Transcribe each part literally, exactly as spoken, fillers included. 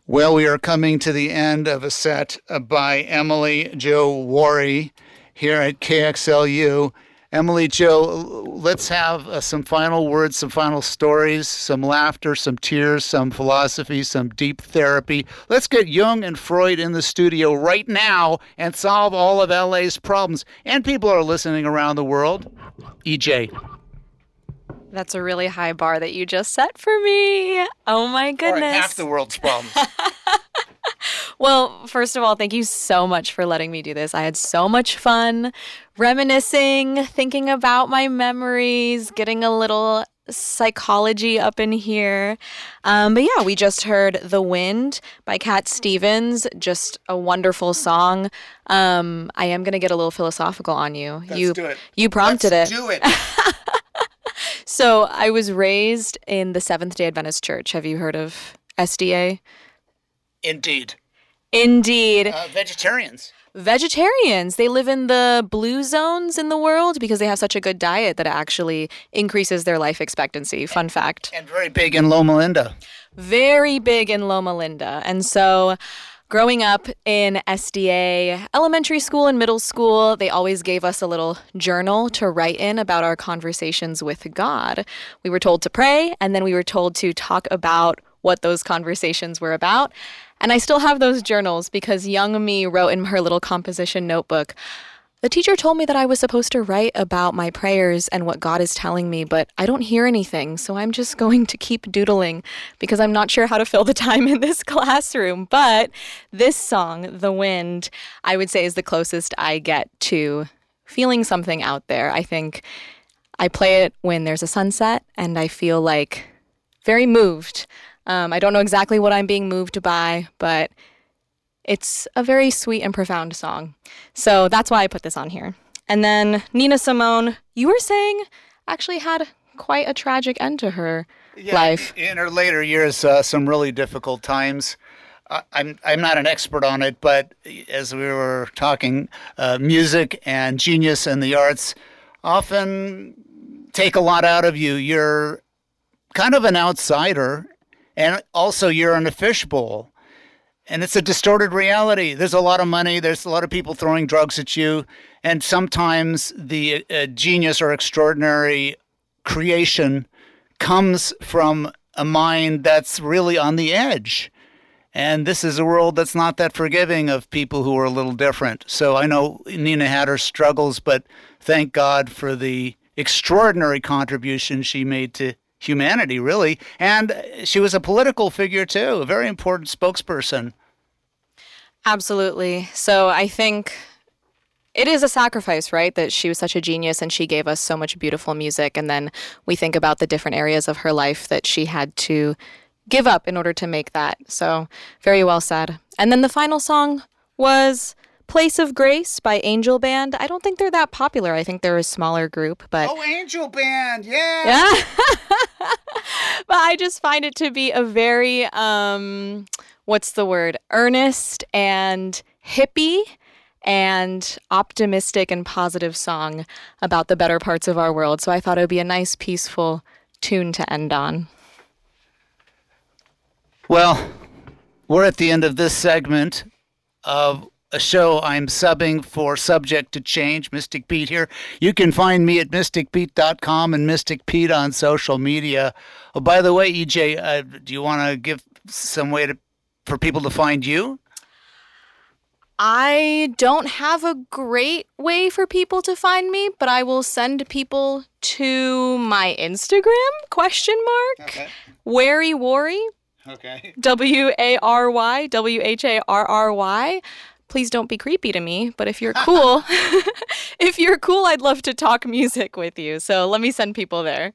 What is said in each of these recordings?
Well, we are coming to the end of a set uh, by Emily Jo Worry here at K X L U. Emily Jo, let's have uh, some final words, some final stories, some laughter, some tears, some philosophy, some deep therapy. Let's get Jung and Freud in the studio right now and solve all of L A's problems. And people are listening around the world. E J. That's a really high bar that you just set for me. Oh my goodness. Or half the world's problems. Well, first of all, thank you so much for letting me do this. I had so much fun reminiscing, thinking about my memories, getting a little psychology up in here. Um, but yeah, we just heard The Wind by Cat Stevens, just a wonderful song. Um, I am going to get a little philosophical on you. Let's you, do it. You prompted Let's it. do it. So I was raised in the Seventh-day Adventist Church. Have you heard of S D A? Indeed. Indeed. Uh, vegetarians. Vegetarians. They live in the blue zones in the world because they have such a good diet that it actually increases their life expectancy. Fun fact. And very big in Loma Linda. Very big in Loma Linda. And so growing up in S D A elementary school and middle school, they always gave us a little journal to write in about our conversations with God. We were told to pray, and then we were told to talk about what those conversations were about. And I still have those journals because young me wrote in her little composition notebook, the teacher told me that I was supposed to write about my prayers and what God is telling me, but I don't hear anything, so I'm just going to keep doodling because I'm not sure how to fill the time in this classroom. But this song, The Wind, I would say is the closest I get to feeling something out there. I think I play it when there's a sunset and I feel like very moved. Um, I don't know exactly what I'm being moved by, but it's a very sweet and profound song. So that's why I put this on here. And then Nina Simone, you were saying, actually had quite a tragic end to her yeah, life. In her later years, uh, some really difficult times. Uh, I'm I'm not an expert on it, but as we were talking, uh, music and genius and the arts often take a lot out of you. You're kind of an outsider, and also you're in a fishbowl. And it's a distorted reality. There's a lot of money. There's a lot of people throwing drugs at you. And sometimes the uh, genius or extraordinary creation comes from a mind that's really on the edge. And this is a world that's not that forgiving of people who are a little different. So I know Nina had her struggles, but thank God for the extraordinary contribution she made to humanity, really. And she was a political figure, too, a very important spokesperson. Absolutely. So I think it is a sacrifice, right? That she was such a genius and she gave us so much beautiful music. And then we think about the different areas of her life that she had to give up in order to make that. So very well said. And then the final song was Place of Grace by Angel Band. I don't think they're that popular. I think they're a smaller group, but Oh, Angel Band, yeah. yeah. But I just find it to be a very um what's the word? Earnest and hippie and optimistic and positive song about the better parts of our world. So I thought it would be a nice peaceful tune to end on. Well, we're at the end of this segment of a show I'm subbing for Subject to Change. Mystic Pete here. You can find me at mystic pete dot com and Mystic Pete on social media. Oh, by the way, E J, uh, do you want to give some way to for people to find you? I don't have a great way for people to find me, but I will send people to my Instagram, question mark, Okay. Wary Worry, Okay. W A R Y, W H A R R Y. Please don't be creepy to me, but if you're cool, if you're cool, I'd love to talk music with you. So let me send people there.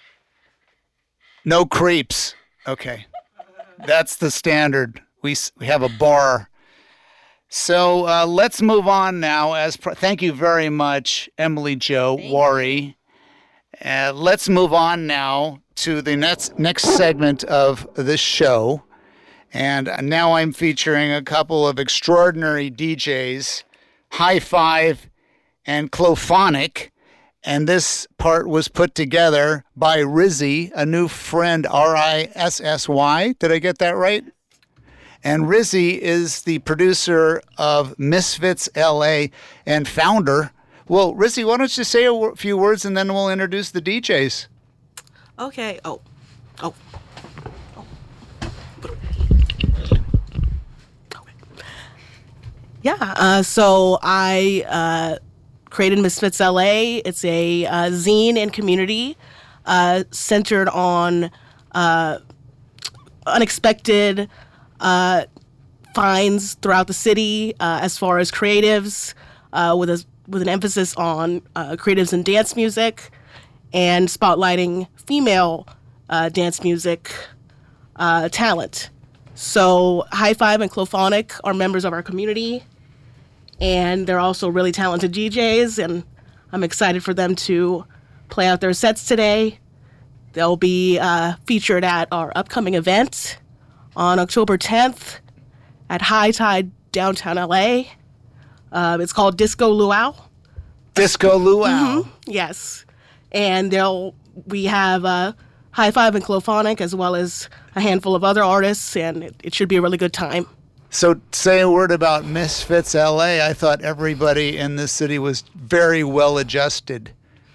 No creeps. Okay. That's the standard. We we have a bar. So uh, let's move on now. As pr- thank you very much, Emily Jo Worry. Uh, let's move on now to the next next segment of this show. And now I'm featuring a couple of extraordinary D Js, High Five and Clophonic. And this part was put together by Rizzy, a new friend, R I S S Y. Did I get that right? And Rizzy is the producer of Misfits L A and founder. Well, Rizzy, why don't you say a w- few words and then we'll introduce the D Js. Okay. Oh. Oh. Yeah, uh, so I uh, created Misfits L A. It's a uh, zine and community uh, centered on uh, unexpected uh, finds throughout the city uh, as far as creatives, uh, with a with an emphasis on uh, creatives in dance music and spotlighting female uh, dance music uh, talent. So High Five and Clophonic are members of our community, and they're also really talented D Js, and I'm excited for them to play out their sets today. They'll be uh, featured at our upcoming event on October tenth at High Tide downtown L A. Uh, it's called Disco Luau. Disco Luau. Mm-hmm. Yes. And they'll we have uh, High Five and Clophonic, as well as a handful of other artists, and it, it should be a really good time. So say a word about Misfits L A. I thought everybody in this city was very well adjusted.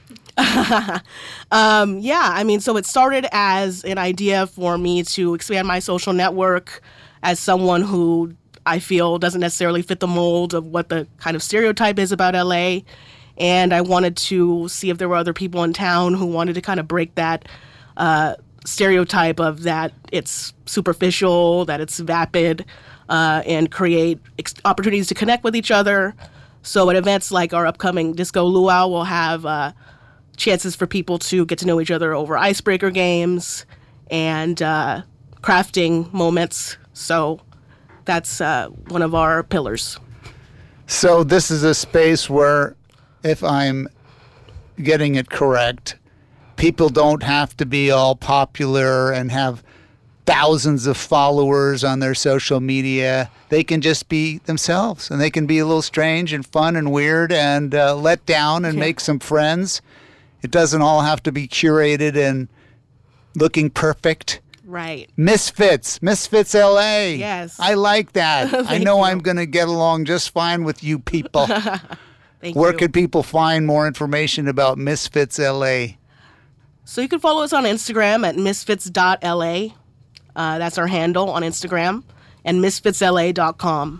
um, yeah, I mean, so it started as an idea for me to expand my social network as someone who I feel doesn't necessarily fit the mold of what the kind of stereotype is about L A. And I wanted to see if there were other people in town who wanted to kind of break that uh, stereotype of that it's superficial, that it's vapid, uh, and create ex- opportunities to connect with each other. So at events like our upcoming Disco Luau, we'll have uh, chances for people to get to know each other over icebreaker games and uh, crafting moments. So that's uh, one of our pillars. So this is a space where, if I'm getting it correct, people don't have to be all popular and have thousands of followers on their social media. They can just be themselves, and they can be a little strange and fun and weird and uh, let down and Yeah. make some friends. It doesn't all have to be curated and looking perfect. Right. Misfits, Misfits L A. Yes. I like that. I Thank know you. I'm going to get along just fine with you people. Thank Where you. could people find more information about Misfits L A? So you can follow us on Instagram at misfits dot L A. Uh, that's our handle on Instagram, and misfits L A dot com.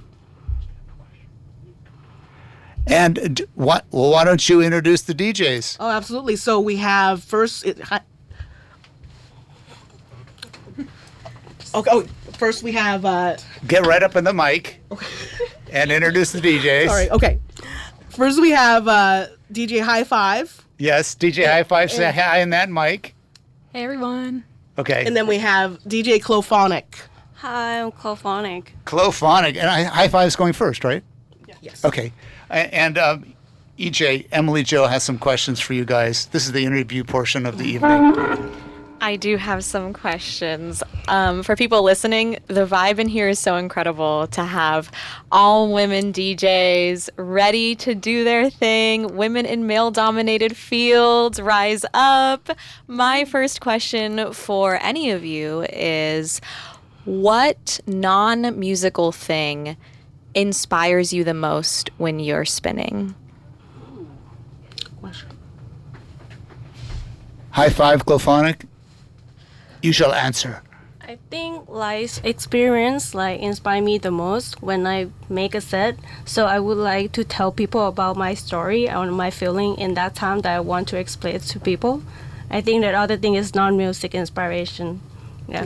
And d- what? Well, why don't you introduce the D Js? Oh, absolutely. So we have first. It, hi, okay. Oh, first we have. Uh, Get right up in the mic and introduce the D Js. sorry. Okay. First we have uh, D J High Five, Yes, D J High Five, say hi in that mic. Hey everyone. Okay. and then we have D J Clophonic. Hi, I'm Clophonic. Clophonic. And I, High Five's going first, right? Yes. Okay. A- And um, E J, Emily Jo has some questions for you guys. This is the interview portion of the evening. I do have some questions. Um, for people listening, the vibe in here is so incredible to have all women D Js ready to do their thing. Women in male dominated fields, rise up. My first question for any of you is, what non musical thing inspires you the most when you're spinning? High Five, Clophonic. You shall answer. I think life experience like inspire me the most when I make a set. So I would like to tell people about my story and my feeling in that time that I want to explain it to people. I think that other thing is non-music inspiration. Yeah.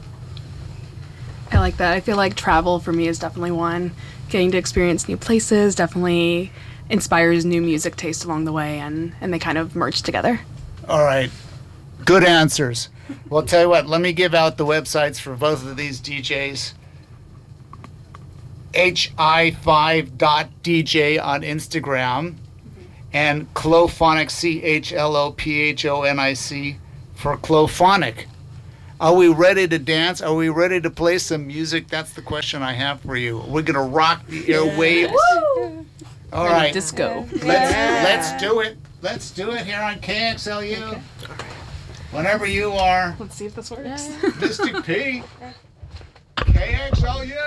I like that. I feel like travel for me is definitely one. Getting to experience new places definitely inspires new music taste along the way, and, and they kind of merge together. All right. Good answers. Well, tell you what, let me give out the websites for both of these D Js. H I five dot D J on Instagram and Clophonic, C H L O P H O N I C, for Clophonic. Are we ready to dance? Are we ready to play some music? That's the question I have for you. We're going to rock the airwaves. All right. Disco. Let's, let's do it. Let's do it here on K X L U. Whenever you are, Let's see if this works. Mystic P. K X L U.